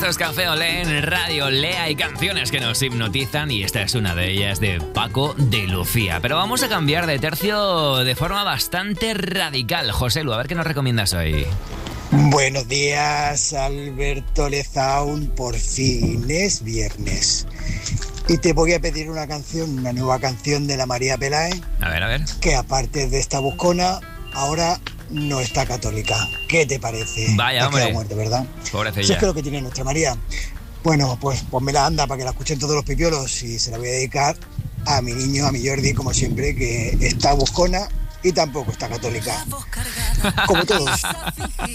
Esto es Café Olé en Radio Olé. Hay canciones que nos hipnotizan y esta es una de ellas, de Paco de Lucía. Pero vamos a cambiar de tercio de forma bastante radical. José Lu, a ver qué nos recomiendas hoy. Buenos días, Alberto Lezaun. Por fin es viernes. Y te voy a pedir una canción, una nueva canción de la María Peláez. A ver. Que aparte de esta buscona, ahora no está católica. ¿Qué te parece? Vaya, hombre. Muerte, ¿verdad? Pobrecilla. Eso es lo que tiene nuestra María. Bueno, pues me la anda para que la escuchen todos los pipiolos y se la voy a dedicar a mi niño, a mi Jordi, como siempre, que está buscona y tampoco está católica. Como todos.